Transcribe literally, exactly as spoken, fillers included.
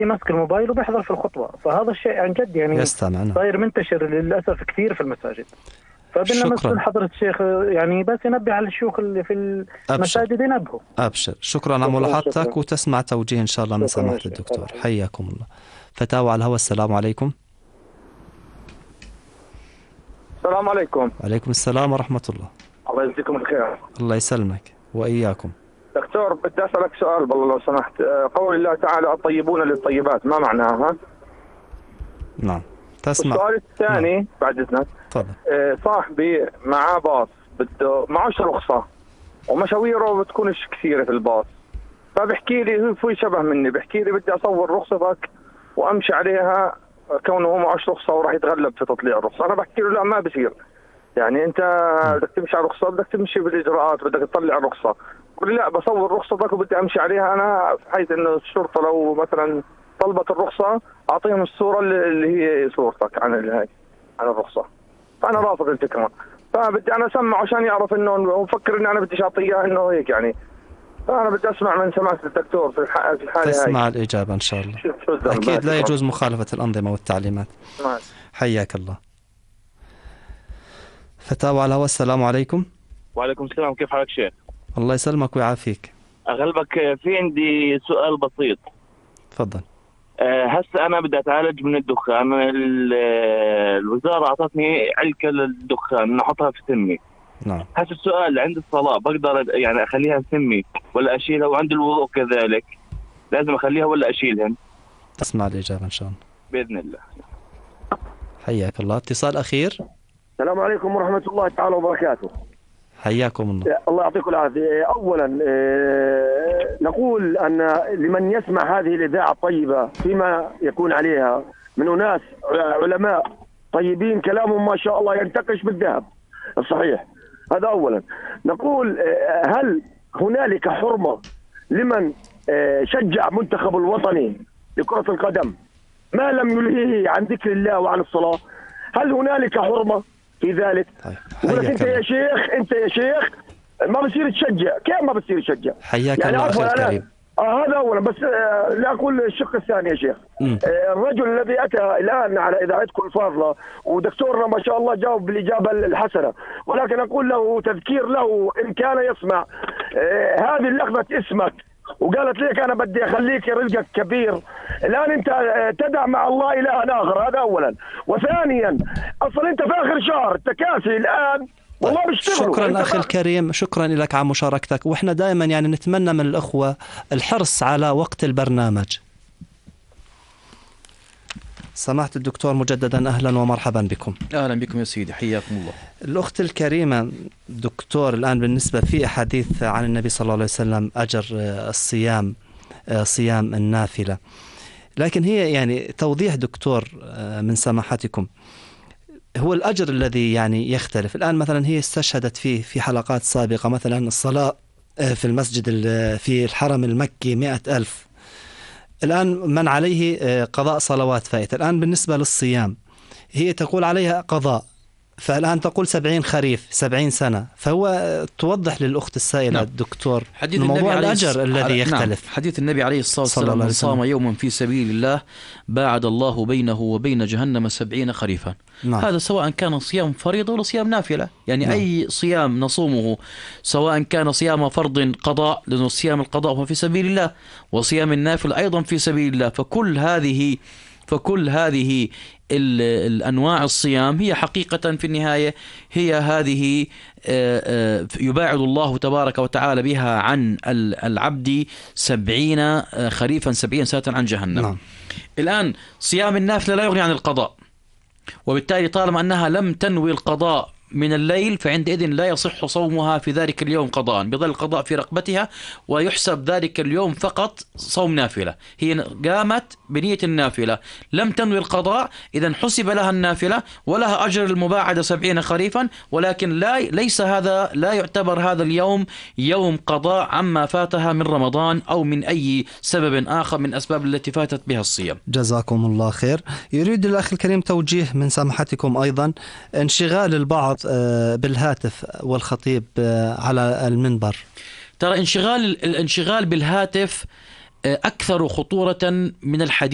ماسك الموبايل وبيحضر في الخطبة، فهذا الشيء عن جد يعني صاير منتشر للأسف كثير في المساجد. فبدنا مثل حضرة الشيخ يعني بس ينبه على الشيوخ اللي في المساجد ينبهوا. أبشر. شكرا على ملاحظتك وتسمع توجيه إن شاء الله من سماحة الدكتور. حياكم الله. فتاوى على الهواء. السلام عليكم. السلام عليكم. وعليكم السلام ورحمة الله. الله يجزيكم الخير. الله يسلمك وإياكم. دكتور بدي أسألك سؤال بالله لو سمحت. قول الله تعالى الطيبون للطيبات ما معناها؟ نعم تسمع. السؤال الثاني نعم. بعد إذنك. تفضل. صاحبي معاه باص بده معوش رخصة ومشاويره بتكونش كثيرة في الباص، فبحكي لي هو في شبه مني، بحكي لي بدي أصور رخصتك وأمشي عليها كونه هو معوش رخصة وراح يتغلب في تطليع الرخصة. أنا بحكي له لا ما بصير، يعني أنت بدك تمشي على الرخصة بدك تمشي بالإجراءات بدك تطلع الرخصة. قل لا بصور رخصتك وبدي أمشي عليها أنا، بحيث إنه الشرطة لو مثلا طلبت الرخصة أعطيهم الصورة اللي هي صورتك عن هاي عن الرخصة. فأنا رافض الفكرة، فبدي أنا أسمع عشان يعرف إنه وفكر إني أنا بدي أعطيه إنه هيك يعني. فأنا بدي أسمع من سماحة الدكتور في الحالة في الحالة هاي. تسمع الإجابة إن شاء الله. أكيد لا يجوز مخالفة الأنظمة والتعليمات. ماشي. حياك الله. فتاوى على الهواء. السلام عليكم. وعليكم السلام. كيف حالك شيخ؟ الله يسلمك ويعافيك. أغلبك في عندي سؤال بسيط. تفضل. هسه أنا بدي أتعالج من الدخان. الوزارة أعطتني علكة للدخان نحطها في سمي. نعم. هسه السؤال عند الصلاة بقدر يعني أخليها سمي ولا أشيلها؟ وعند الوضوء كذلك لازم أخليها ولا أشيلها؟ تسمع الإجابة إن شاء الله بإذن الله. حياك الله. اتصال أخير. السلام عليكم ورحمة الله تعالى وبركاته. حياكم الله. الله يعطيكم العافية. أولا نقول أن لمن يسمع هذه الإذاعة الطيبة فيما يكون عليها من أناس علماء طيبين كلامهم ما شاء الله ينتقش بالذهب الصحيح، هذا أولا. نقول هل هنالك حرمة لمن شجع منتخب الوطني لكرة القدم ما لم يلهيه عن ذكر الله وعن الصلاة؟ هل هنالك حرمة في ذلك؟ ولك انت يا شيخ انت يا شيخ ما بصير تشجع. كيف ما بصير تشجع؟ حياك يعني الله اخي الكريم. آه هذا اولا. بس آه لا اقول الشق الثاني يا شيخ. آه الرجل الذي اتى الان على اذاعتكم الفاضله ودكتورنا ما شاء الله جاوب بالاجابه الحسنه، ولكن اقول له تذكير له ان كان يسمع آه هذه اللحظه اسمك وقالت لك انا بدي اخليك رزقك كبير، الان انت تدع مع الله اله اخر، هذا اولا. وثانيا اصلا انت في اخر شهر التكاسي الان والله بيشتغلوا. شكرا اخي الكريم، شكرا لك على مشاركتك. واحنا دائما يعني نتمنى من الاخوه الحرص على وقت البرنامج. سماحة الدكتور مجددا أهلا ومرحبا بكم. أهلا بكم يا سيدي، حياكم الله. الأخت الكريمة دكتور، الآن بالنسبة في أحاديث عن النبي صلى الله عليه وسلم أجر الصيام، صيام النافلة، لكن هي يعني توضيح دكتور من سماحتكم، هو الأجر الذي يعني يختلف. الآن مثلا هي استشهدت فيه في حلقات سابقة مثلا الصلاة في المسجد في الحرم المكي مئة ألف، الآن من عليه قضاء صلوات فائتة. الآن بالنسبة للصيام هي تقول عليها قضاء، فالآن تقول سبعين خريف سبعين سنة، فهو توضح للأخت السائلة نعم. الدكتور موضوع الأجر الذي يختلف. نعم. حديث النبي عليه الصلاة والسلام من صام يوما في سبيل الله باعد الله بينه وبين جهنم سبعين خريفا. نعم. هذا سواء كان صيام فريضة ولا صيام نافلة، يعني نعم. أي صيام نصومه سواء كان صيام فرض قضاء، لأنه صيام القضاء هو في سبيل الله، وصيام النافلة أيضا في سبيل الله، فكل هذه فكل هذه الأنواع الصيام هي حقيقة في النهاية هي هذه يباعد الله تبارك وتعالى بها عن العبد سبعين خريفا سبعين سنة عن جهنم. نعم. الآن صيام النافلة لا يغني عن القضاء، وبالتالي طالما أنها لم تنوي القضاء من الليل فعندئذ لا يصح صومها في ذلك اليوم قضاء، بظل القضاء في رقبتها ويحسب ذلك اليوم فقط صوم نافلة. هي قامت بنية النافلة لم تنوي القضاء، إذن حسب لها النافلة ولها أجر المباعدة سبعين خريفا، ولكن لا ليس هذا لا يعتبر هذا اليوم يوم قضاء عما فاتها من رمضان أو من أي سبب آخر من أسباب التي فاتت بها الصيام. جزاكم الله خير. يريد الأخ الكريم توجيه من سماحتكم أيضا انشغال البعض بالهاتف والخطيب على المنبر. ترى انشغال الانشغال بالهاتف أكثر خطورة من الحديث